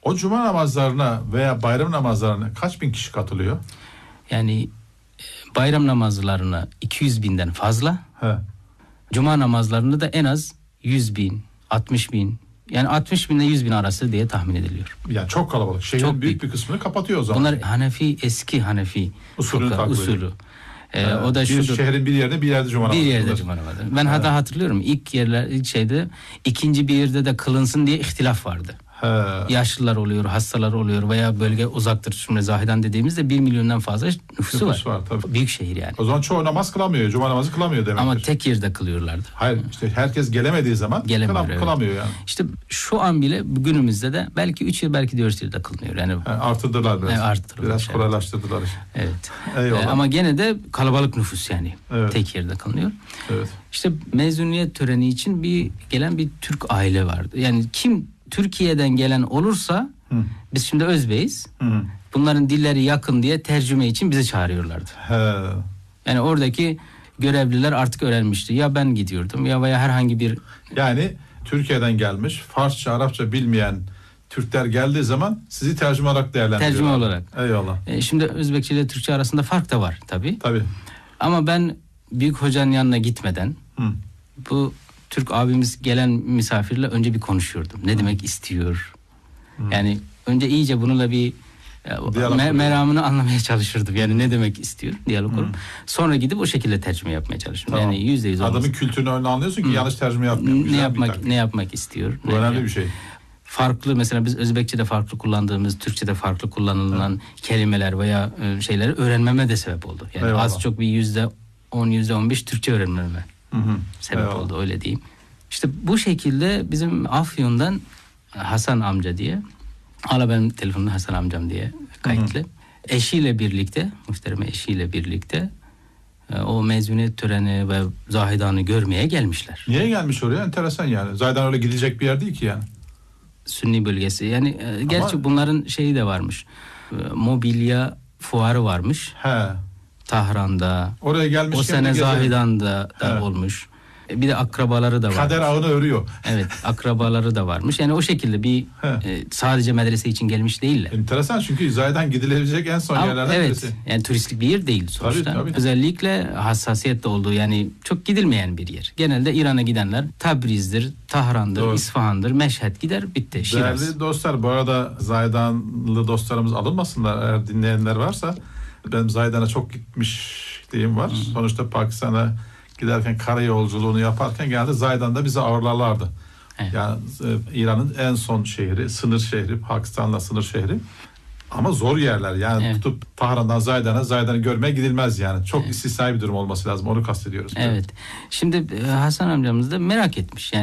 O cuma namazlarına veya bayram namazlarına kaç bin kişi katılıyor? Yani bayram namazlarına 200 binden fazla. He. Cuma namazlarında da en az 100 bin, 60 bin. Yani 60 bin ile 100 bin arası diye tahmin ediliyor. Yani çok kalabalık. Şehrin Çok büyük bir kısmını kapatıyor o zaman. Bunlar Hanefi, eski Hanefi usulü. O da bir şudur. Şehrin bir yerde cuma namazı. Bir yerde cuma namazı. Ben hatta hatırlıyorum ilk şeyde ikinci bir yerde de kılınsın diye ihtilaf vardı. Yaşlılar oluyor, hastalar oluyor veya bölge uzaktır. Şimdi Zahidan dediğimizde 1 milyondan fazla nüfusu var. Tabii. Büyük şehir yani. O zaman çoğu namaz kılamıyor. Cuma namazı kılamıyor demektir. Ama tek yerde kılıyorlardı. Hayır, işte herkes gelemediği zaman kılamıyor yani. İşte şu an bile günümüzde de belki 3 yıl belki 4 yılda kılınıyor. Yani artırdılar biraz. Biraz kolaylaştırdılar. Evet. Eyvallah. Ama gene de kalabalık nüfus yani. Evet. Tek yerde kılınıyor. Evet. İşte mezuniyet töreni için gelen bir Türk aile vardı. Yani kim Türkiye'den gelen olursa biz şimdi Özbeyiz. Bunların dilleri yakın diye tercüme için bizi çağırıyorlardı. Yani oradaki görevliler artık öğrenmişti. Ya ben gidiyordum ya veya herhangi bir... Yani Türkiye'den gelmiş Farsça, Arapça bilmeyen Türkler geldiği zaman sizi tercüme olarak değerlendiriyorlar. Tercüme olarak. Eyvallah. Şimdi Özbekçe ile Türkçe arasında fark da var tabii. Tabii. Ama ben büyük hocanın yanına gitmeden bu Türk abimiz gelen misafirle önce bir konuşuyordum. Ne demek istiyor? Yani önce iyice bununla bir meramını anlamaya çalışırdım. Yani ne demek istiyor? Diyalog kurup. Sonra gidip o şekilde tercüme yapmaya çalıştım. Tamam. Yani %100 olmaz. Adamın kültürünü anlıyorsun ki yanlış tercüme yapmıyor. Ne yapmak istiyor? Bu önemli bir şey. Farklı mesela biz Özbekçe'de farklı kullandığımız, Türkçe'de farklı kullanılan kelimeler veya şeyleri öğrenmeme de sebep oldu. Yani eyvallah. Az çok bir %10, %15 Türkçe öğrenmeme sebep eyvallah. Oldu öyle diyeyim. İşte bu şekilde bizim Afyon'dan Hasan amca diye, hala benim telefonumda Hasan amcam diye kayıtlı. Eşiyle birlikte, muhtereme eşiyle birlikte o mezuniyet töreni ve Zahidan'ı görmeye gelmişler. Niye gelmiş oraya? Enteresan yani. Zahidan öyle gidecek bir yer değil ki yani. Sünni bölgesi. Yani gerçi bunların şeyi de varmış. Mobilya fuarı varmış. Tahran'da. Oraya gelmiş. O sene Zahidan'da da olmuş. Bir de akrabaları da var. Kader ağını örüyor. Evet, akrabaları da varmış. Yani o şekilde bir sadece medrese için gelmiş değiller. Enteresan çünkü Zahidan gidilebilecek en son yerlerden birisi. Evet. Yani turistik bir yer değil sonuçta. Tabii. Özellikle hassasiyet de olduğu yani çok gidilmeyen bir yer. Genelde İran'a gidenler Tabriz'dir, Tahran'dır, İsfahan'dır, Meşhed gider bitti. Şiraz. Değerli dostlar, bu arada Zahidanlı dostlarımız alınmasınlar eğer dinleyenler varsa. Benim Zahidan'a çok gitmişliğim var. Sonuçta Pakistan'a giderken kara yolculuğunu yaparken genelde Zahidan'da bizi ağırlarlardı. Evet. Yani İran'ın en son şehri, sınır şehri, Pakistan'la sınır şehri. Ama zor yerler. Yani tutup Tahran'dan Zahidan'ı görmeye gidilmez yani. Çok istisnai bir durum olması lazım. Onu kastediyoruz. Evet. Şimdi Hasan amcamız da merak etmiş.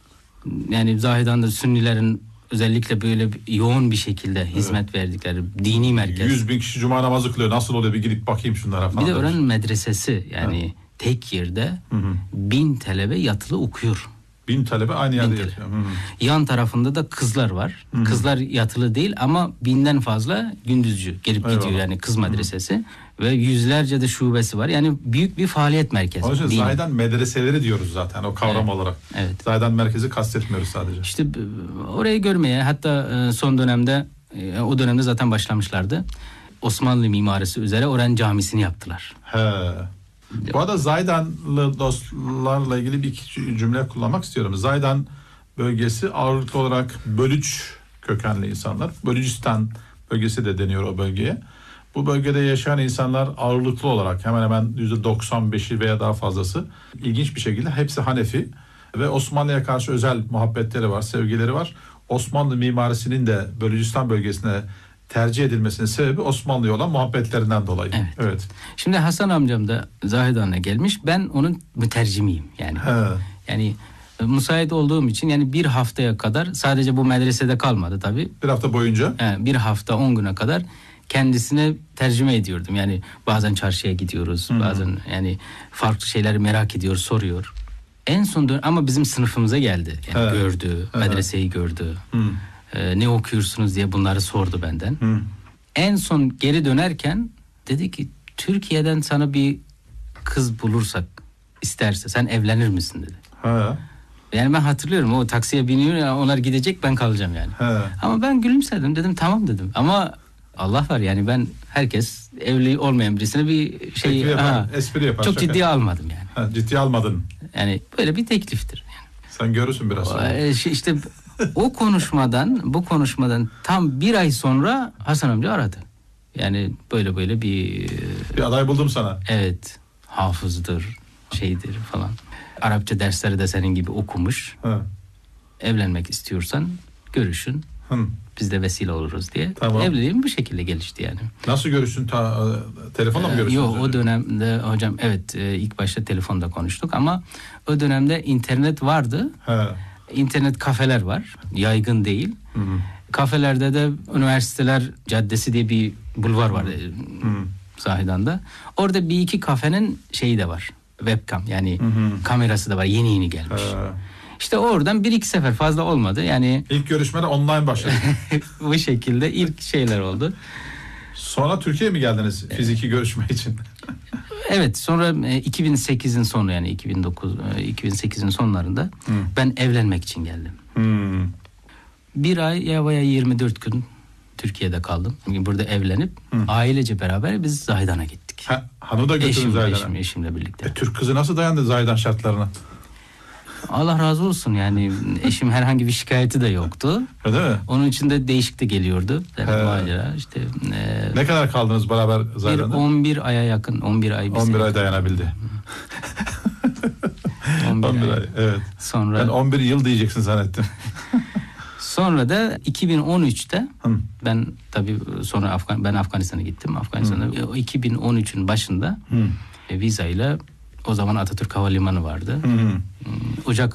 Yani Zahidan'da Sünnilerin özellikle böyle yoğun bir şekilde hizmet verdikleri dini merkez. 100 bin kişi cuma namazı kılıyor. Nasıl oluyor? Bir gidip bakayım şunlara falan. Bir de oranın medresesi yani tek yerde 1000 talebe yatılı okuyor. 1000 talebe aynı yerde yatıyor. Yan tarafında da kızlar var. Kızlar yatılı değil ama 1000'den fazla gündüzcü gelip gidiyor yani kız medresesi. Ve yüzlerce de şubesi var. Yani büyük bir faaliyet merkezi. Onun için Zahidan medreseleri diyoruz zaten o kavram olarak. Evet. Zahidan merkezi kastetmiyoruz sadece. İşte orayı görmeye hatta son dönemde o dönemde zaten başlamışlardı. Osmanlı mimarisi üzere oranın camisini yaptılar. Bu arada Zahidanlı dostlarla ilgili bir iki cümle kullanmak istiyorum. Zahidan bölgesi ağırlıklı olarak Bölüç kökenli insanlar. Bölücistan bölgesi de deniyor o bölgeye. Bu bölgede yaşayan insanlar ağırlıklı olarak hemen hemen %95'i veya daha fazlası ilginç bir şekilde hepsi Hanefi ve Osmanlı'ya karşı özel muhabbetleri var, sevgileri var. Osmanlı mimarisinin de Bölücistan bölgesine tercih edilmesinin sebebi Osmanlı'ya olan muhabbetlerinden dolayı. Evet. Şimdi Hasan amcam da Zahidan'a gelmiş. Ben onun mütercimiyim yani. Yani müsait olduğum için yani bir haftaya kadar sadece bu medresede kalmadı tabii. Bir hafta boyunca? Bir hafta 10 güne kadar kendisine tercüme ediyordum. Yani bazen çarşıya gidiyoruz, bazen yani farklı şeyleri merak ediyor, soruyor. En son ama bizim sınıfımıza geldi. Yani gördü, medreseyi gördü. Ne okuyorsunuz diye bunları sordu benden. En son geri dönerken dedi ki Türkiye'den sana bir kız bulursak isterse sen evlenir misin dedi. Yani ben hatırlıyorum, o taksiye biniyor ya, onlar gidecek, ben kalacağım yani. He. Ama ben gülümsedim, dedim tamam dedim. Ama Allah var yani, ben herkes evli olmayan birisine bir şey espri yapar. Çok şaka. ciddiye almadım yani. Ha, ciddiye almadın. Yani böyle bir tekliftir yani. Sen görürsün biraz sonra. İşte bu konuşmadan tam bir ay sonra Hasan amca aradı. Yani böyle bir aday buldum sana. Evet, hafızdır, şeydir falan. Arapça dersleri de senin gibi okumuş. Ha. Evlenmek istiyorsan görüşün. Biz de vesile oluruz diye. Tamam. Evliliğim bu şekilde gelişti yani. Nasıl görüştün? Telefonla mı görüştünüz? Yok, o dönemde hocam evet, ilk başta telefonda konuştuk ama o dönemde internet vardı. He. İnternet kafeler var. Yaygın değil. Hı. Kafelerde de Üniversiteler Caddesi diye bir bulvar var Zahidan'da. Orada bir iki kafenin şeyi de var. Webcam, yani kamerası da var. Yeni gelmiş. İşte oradan bir iki sefer, fazla olmadı. Yani İlk görüşmede online başladı. bu şekilde ilk şeyler oldu. Sonra Türkiye'ye mi geldiniz fiziki görüşme için? Evet, sonra 2008'in sonu, yani 2008'in sonlarında ben evlenmek için geldim. Bir ay veya 24 gün Türkiye'de kaldım. Burada evlenip ailece beraber biz Zaydan'a gittik. Hanı da götürdün Zaydan'a. Eşimle birlikte. Türk kızı nasıl dayandı Zaydan şartlarına? Allah razı olsun, yani eşim herhangi bir şikayeti de yoktu. Öyle mi? Onun için de değişik de geliyordu. Macera işte. Ne kadar kaldınız beraber Zaydan'da? 11 aya yakın, 11 ay. 11 ay dayanabildi. 11 ay, evet. Sonra ben 11 yıl diyeceksin zannettim. Sonra da 2013'te ben tabii sonra ben Afganistan'a gittim. Afganistan'da 2013'ün başında vizayla, o zaman Atatürk Havalimanı vardı. Ocağın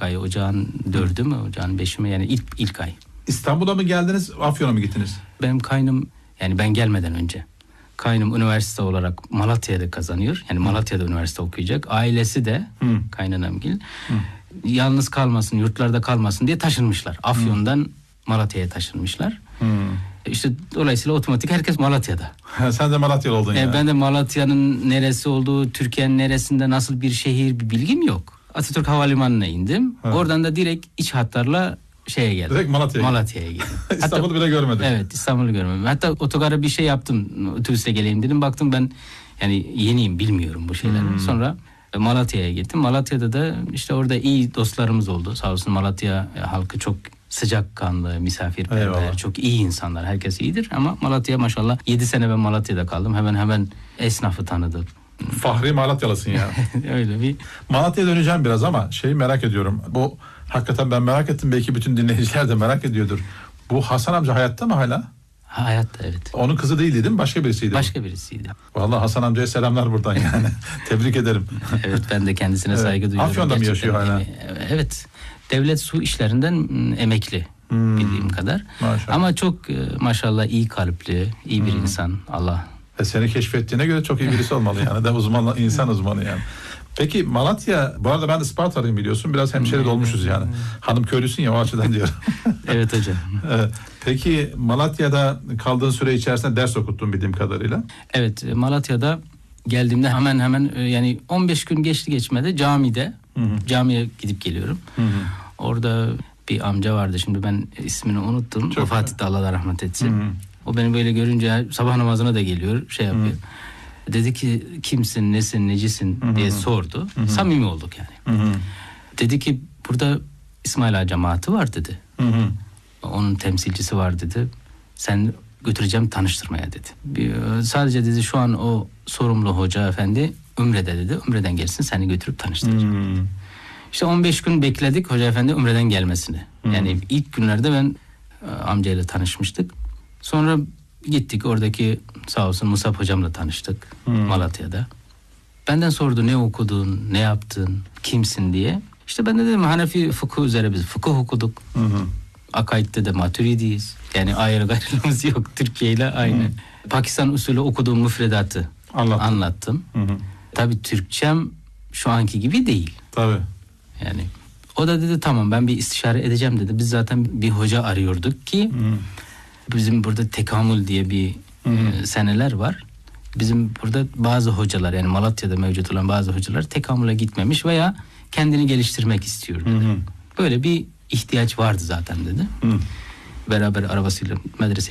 4'ü mü, Ocağın 5'i mi, yani ilk ay. İstanbul'a mı geldiniz, Afyon'a mı gittiniz? Benim kaynım, yani ben gelmeden önce kaynım üniversite olarak Malatya'da kazanıyor. Yani Malatya'da üniversite okuyacak. Ailesi de kaynanamgil yalnız kalmasın, yurtlarda kalmasın diye taşınmışlar. Afyon'dan Malatya'ya taşınmışlar. İşte dolayısıyla otomatik herkes Malatya'da. Sen de Malatyalı oldun yani. Ben de Malatya'nın neresi olduğu, Türkiye'nin neresinde nasıl bir şehir, bir bilgim yok. Atatürk Havalimanı'na indim. Oradan da direkt iç hatlarla şeye geldim. Direkt Malatya'ya geldim. İstanbul'u bile görmedim. Evet, İstanbul'u görmedim. Hatta otogara bir şey yaptım. Otobüste geleyim dedim. Baktım ben yani yeniyim, bilmiyorum bu şeyleri. Sonra Malatya'ya gittim. Malatya'da da işte orada iyi dostlarımız oldu. Sağ olsun Malatya halkı çok sıcakkanlı, misafirperver, eyvallah, çok iyi insanlar. Herkes iyidir ama Malatya maşallah 7 sene ben Malatya'da kaldım. Hemen esnafı tanıdım. Fahri Malatyalısın ya. Öyle bir. Malatya'ya döneceğim biraz ama şeyi merak ediyorum. Bu hakikaten ben merak ettim. Belki bütün dinleyiciler de merak ediyordur. Bu Hasan amca hayatta mı hala? Hayatta, evet. Onun kızı değildi değil mi? Başka birisiydi. Başka birisiydi. Vallahi Hasan amcaya selamlar buradan yani. Tebrik ederim. Evet, ben de kendisine saygı duyuyorum. Afyon'da mı yaşıyor hala? Evet. Devlet su işlerinden emekli bildiğim kadar. Maşallah. Ama çok maşallah iyi kalpli, iyi bir insan. Allah. Seni keşfettiğine göre çok iyi birisi olmalı yani. İnsan uzmanı yani. Peki Malatya, bu arada ben de Ispartalıyım biliyorsun. Biraz hemşeri olmuşuz yani. Hanım köylüsün ya, o açıdan diyorum. Evet hocam. Peki Malatya'da kaldığın süre içerisinde ders okuttun bildiğim kadarıyla. Evet, Malatya'da geldiğimde hemen yani 15 gün geçti geçmedi camiye gidip geliyorum. Orada bir amca vardı, şimdi ben ismini unuttum. O Fatih'te, Allah da rahmet etsin. O beni böyle görünce sabah namazına da geliyor, şey yapıyor. Dedi ki kimsin, nesin, necisin diye sordu. Samimi olduk yani. Dedi ki burada İsmail Ağa cemaati var dedi. Onun temsilcisi var dedi. Sen götüreceğim tanıştırmaya dedi. Sadece dedi şu an o sorumlu hoca efendi Ümre'de dedi. Ümre'den gelsin, seni götürüp tanıştıracağım. İşte 15 gün bekledik hoca efendi Ümre'den gelmesini. Yani ilk günlerde ben amcayla tanışmıştık. Sonra gittik, oradaki sağ olsun Musab hocamla tanıştık Malatya'da. Benden sordu ne okudun, ne yaptın, kimsin diye. İşte ben de dedim Hanefi fıkıh üzere biz fıkıh okuduk. Akaid'de de Maturidiyiz. Yani ayrı gayrılığımız yok, Türkiye ile aynı. Pakistan usulü okuduğum müfredatı anlattım. Tabii Türkçem şu anki gibi değil. Tabii. Yani o da dedi tamam, ben bir istişare edeceğim dedi. Biz zaten bir hoca arıyorduk ki bizim burada tekamül diye bir seneler var. Bizim burada bazı hocalar, yani Malatya'da mevcut olan bazı hocalar tekamüle gitmemiş veya kendini geliştirmek istiyor dedi. Böyle bir ihtiyaç vardı zaten dedi. Beraber arabasıyla medreseye